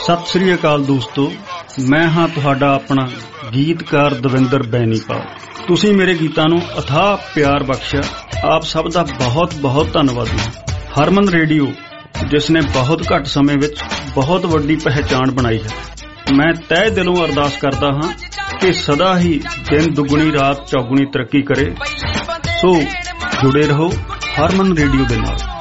ਸਤਿ ਸ੍ਰੀ ਅਕਾਲ ਦੋਸਤੋ, ਮੈਂ ਹਾਂ ਤੁਹਾਡਾ ਆਪਣਾ ਗੀਤਕਾਰ ਦਵਿੰਦਰ ਬੈਨੀਪਾਲ। ਤੁਸੀਂ ਮੇਰੇ ਗੀਤਾਂ ਨੂੰ ਅਥਾਹ ਪਿਆਰ ਬਖਸ਼ਿਆ, ਆਪ ਸਭ ਦਾ ਬਹੁਤ ਬਹੁਤ ਧੰਨਵਾਦੀ। ਹਰਮਨ ਰੇਡੀਓ ਜਿਸ ਨੇ ਬਹੁਤ ਘੱਟ ਸਮੇਂ ਵਿੱਚ ਬਹੁਤ ਵੱਡੀ ਪਹਿਚਾਣ ਬਣਾਈ ਹੈ। ਮੈਂ ਤਹਿ ਦਿਲੋਂ ਅਰਦਾਸ ਕਰਦਾ ਹਾਂ ਕਿ ਸਦਾ ਹੀ ਦਿਨ ਦੁੱਗਣੀ ਰਾਤ ਚੌਗੁਣੀ ਤਰੱਕੀ ਕਰੇ। ਸੋ ਜੁੜੇ ਰਹੋ ਹਰਮਨ ਰੇਡੀਓ ਦੇ ਨਾਲ।